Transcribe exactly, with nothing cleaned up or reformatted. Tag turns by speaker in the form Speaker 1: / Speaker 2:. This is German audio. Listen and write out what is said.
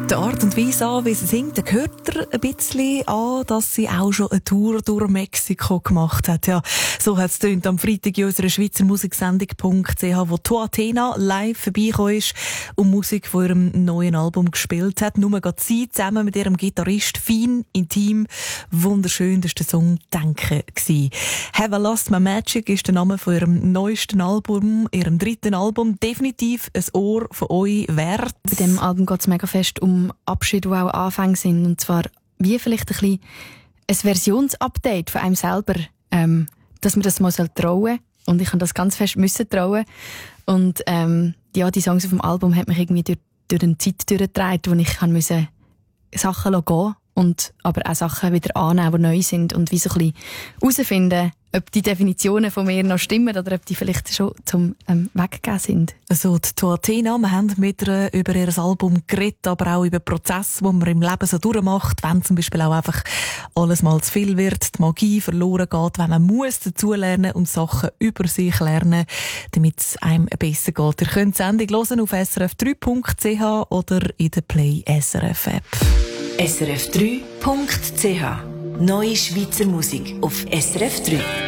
Speaker 1: Die Art und Weise an, wie sie singt, da hört er ein bisschen an, dass sie auch schon eine Tour durch Mexiko gemacht hat. Ja, so hat es tönt am Freitag in unserer Schweizer Musiksendung Punkt c h, wo Toatena live vorbeigekommen ist und Musik von ihrem neuen Album gespielt hat. Nur gerade sie zusammen mit ihrem Gitarrist, fein, intim, wunderschön, das war der Song «Denken» gewesen. «Have I Lost My Magic» ist der Name von ihrem neuesten Album, ihrem dritten Album. Definitiv ein Ohr von euch wert.
Speaker 2: Bei diesem Album geht es mega fest um Abschiede, die auch Anfänge sind. Und zwar wie vielleicht ein bisschen ein Versionsupdate von einem selber, ähm, dass man das mal trauen soll. Und ich habe das ganz fest müssen trauen. Und ähm, ja, die Songs auf dem Album hat mich irgendwie durch, durch eine Zeit durchgetragen, wo ich kann müssen Sachen gehen lassen und aber auch Sachen wieder annehmen, die neu sind und wie so ein bisschen herausfinden, ob die Definitionen von mir noch stimmen oder ob die vielleicht schon zum ähm, Weggegeben sind.
Speaker 1: Also die Toatena, wir haben mit ihr über ihr Album geredet, aber auch über Prozesse, die man im Leben so durchmacht, wenn zum Beispiel auch einfach alles mal zu viel wird, die Magie verloren geht, wenn man muss dazulernen und Sachen über sich lernen, damit es einem besser geht. Ihr könnt die Sendung hören auf s r f drei punkt c h oder in der Play S R F App.
Speaker 3: S R F drei punkt c h. Neue Schweizer Musik auf S R F drei.